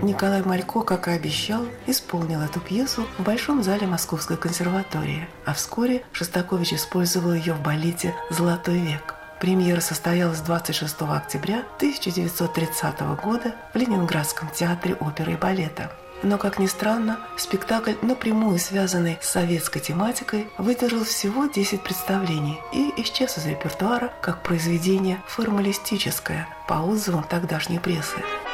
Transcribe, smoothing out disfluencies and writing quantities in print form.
Николай Малько, как и обещал, исполнил эту пьесу в Большом зале Московской консерватории, а вскоре Шостакович использовал ее в балете «Золотой век». Премьера состоялась 26 октября 1930 года в Ленинградском театре оперы и балета. Но, как ни странно, спектакль, напрямую связанный с советской тематикой, выдержал всего 10 представлений и исчез из репертуара как произведение формалистическое, по отзывам тогдашней прессы.